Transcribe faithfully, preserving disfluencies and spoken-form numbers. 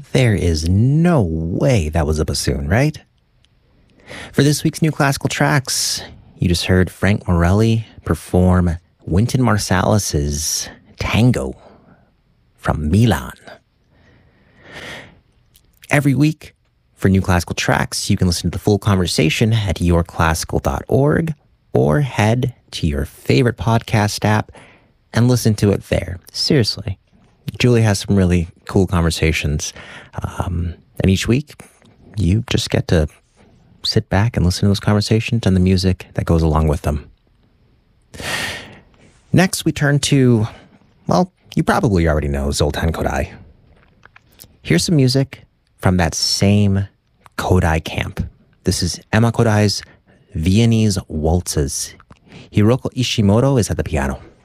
There is no way that was a bassoon, right? For this week's New Classical Tracks, you just heard Frank Morelli perform Wynton Marsalis's Tango from Milan. Every week, for New Classical Tracks, you can listen to the full conversation at your classical dot org or head to your favorite podcast app and listen to it there. Seriously. Julie has some really cool conversations. Um, and each week, you just get to sit back and listen to those conversations and the music that goes along with them. Next, we turn to, well, you probably already know Zoltan Kodály. Here's some music from that same Kodály camp. This is Emma Kodály's Viennese Waltzes. Hiroko Ishimoto is at the piano.